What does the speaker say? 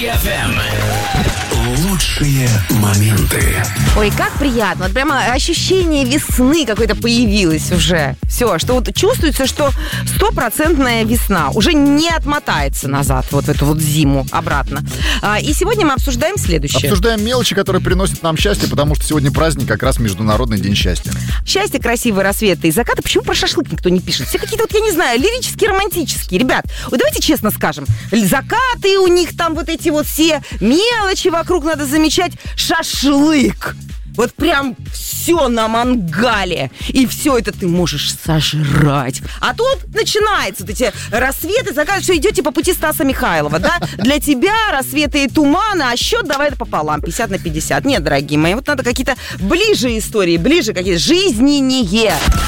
Лучшие моменты. Ой, как приятно. Вот прямо ощущение весны какой-то появилось уже. Все, что вот чувствуется, что 100% весна. Уже не отмотается назад, вот в эту вот зиму обратно. И сегодня мы обсуждаем следующее. Обсуждаем мелочи, которые приносят нам счастье, потому что сегодня праздник, как раз Международный день счастья. Счастье, красивые рассветы и закаты. Почему про шашлык никто не пишет? Все какие-то, вот я не знаю, лирические, романтические. Ребят, вот давайте честно скажем. Закаты у них там вот эти вот все мелочи вокруг надо замечать. Шашлык. Вот прям все на мангале. И все это ты можешь сожрать. А тут начинаются вот эти рассветы, закаты, что идете по пути Стаса Михайлова, да? Для тебя рассветы и туманы, а счет давай пополам, 50/50. Нет, дорогие мои, вот надо какие-то ближе истории, ближе какие-то жизненнее.